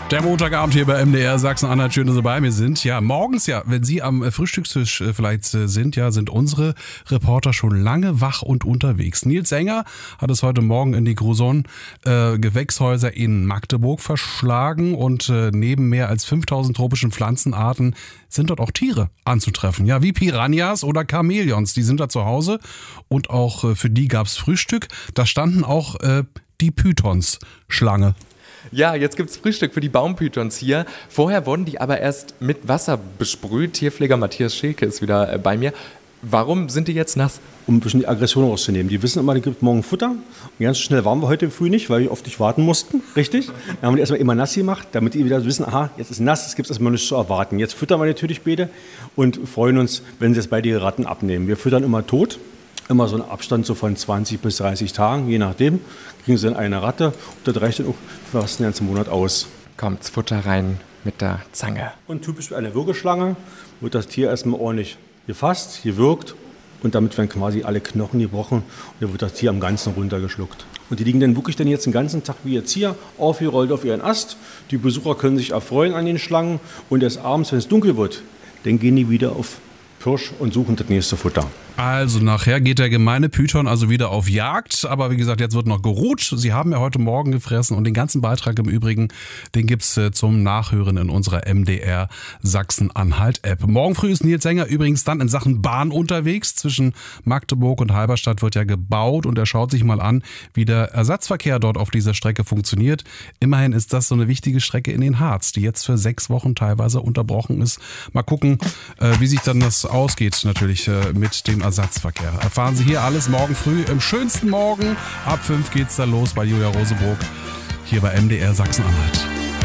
Der Montagabend hier bei MDR Sachsen-Anhalt. Schön, dass Sie bei mir sind. Ja, morgens, ja, wenn Sie am Frühstückstisch vielleicht sind, ja, sind unsere Reporter schon lange wach und unterwegs. Nils Sänger hat es heute Morgen in die Gruson Gewächshäuser in Magdeburg verschlagen und neben mehr als 5000 tropischen Pflanzenarten sind dort auch Tiere anzutreffen. Ja, wie Piranhas oder Chamäleons, die sind da zu Hause und auch für die gab's Frühstück. Da standen auch die Pythons Schlange. Ja, jetzt gibt's Frühstück für die Baumpythons hier. Vorher wurden die aber erst mit Wasser besprüht. Tierpfleger Matthias Schilke ist wieder bei mir. Warum sind die jetzt nass? Um ein bisschen die Aggression rauszunehmen. Die wissen immer, die gibt morgen Futter. Und ganz schnell waren wir heute früh nicht, weil wir oft nicht warten mussten. Richtig? Dann haben wir die erstmal immer nass gemacht, damit die wieder wissen, aha, jetzt ist nass, es gibt erstmal nichts zu erwarten. Jetzt füttern wir natürlich beide und freuen uns, wenn sie jetzt beide die Ratten abnehmen. Wir füttern immer tot. Immer so einen Abstand so von 20 bis 30 Tagen, je nachdem, kriegen sie dann eine Ratte und das reicht dann auch für fast den ganzen Monat aus. Kommt's Futter rein mit der Zange. Und typisch für eine Würgeschlange wird das Tier erstmal ordentlich gefasst, gewürgt und damit werden quasi alle Knochen gebrochen und dann wird das Tier am Ganzen runtergeschluckt. Und die liegen dann wirklich dann jetzt den ganzen Tag wie jetzt hier aufgerollt auf ihren Ast. Die Besucher können sich erfreuen an den Schlangen und erst abends, wenn es dunkel wird, dann gehen die wieder auf Pirsch und suchen das nächste Futter. Also nachher geht der gemeine Python also wieder auf Jagd, aber wie gesagt, jetzt wird noch geruht. Sie haben ja heute Morgen gefressen und den ganzen Beitrag im Übrigen, den gibt's zum Nachhören in unserer MDR Sachsen-Anhalt-App. Morgen früh ist Nils Sänger übrigens dann in Sachen Bahn unterwegs. Zwischen Magdeburg und Halberstadt wird ja gebaut und er schaut sich mal an, wie der Ersatzverkehr dort auf dieser Strecke funktioniert. Immerhin ist das so eine wichtige Strecke in den Harz, die jetzt für 6 Wochen teilweise unterbrochen ist. Mal gucken, wie sich dann das ausgeht natürlich mit dem Ersatzverkehr. Erfahren Sie hier alles morgen früh im schönsten Morgen. Ab 5 geht's da los bei Julia Rosenburg hier bei MDR Sachsen-Anhalt.